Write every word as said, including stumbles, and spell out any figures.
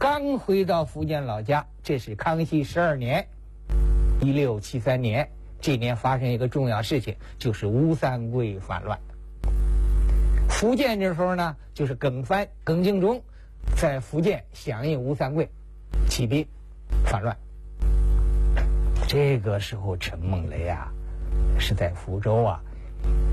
刚回到福建老家，这是康熙十二年，一六七三年。这年发生一个重要事情，就是吴三桂反乱。福建这时候呢，就是耿藩、耿精忠在福建响应吴三桂，起兵反乱。这个时候陈梦雷啊，是在福州啊，